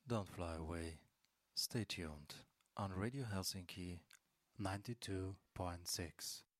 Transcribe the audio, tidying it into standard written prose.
Don't fly away. Stay tuned on Radio Helsinki 92.6.